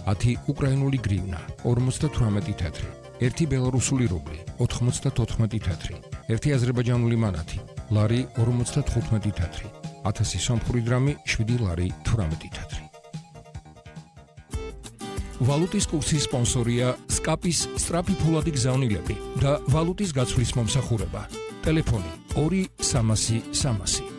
10 უკრაინული გრივნა, 58 თეთრი, 1 ბელარუსული რუბლი, 94 თეთრი, 1 აზერბაიჯანული მანათი, ლარი 55 თეთრი, 1000 სომხური დრამი, 7 ლარი 18 თეთრი. ვალუტის კურსის სპონსორია SCAP-ის სწრაფი ფულადი გზავნილები და ვალუტის გაცვლის მომსახურება. ტელეფონი 2 300 300.